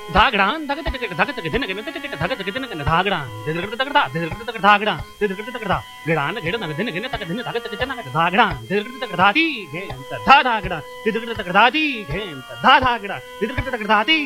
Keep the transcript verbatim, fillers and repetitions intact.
धागड़ान धगत ticket धगत गिन गिन ticket धगत गिन गिन धागड़ान दिदगट तगड़ा दिदगट तगड़ा धागड़ान दिदगट तगड़ा गिड़ान गिड़ नग दिन गिन तक दिन धगत गिन नग धागड़ान दिदगट तगड़ा धी घेम धा धागड़ा दिदगट तगड़ा धी घेम धा धागड़ा दिदगट तगड़ा धी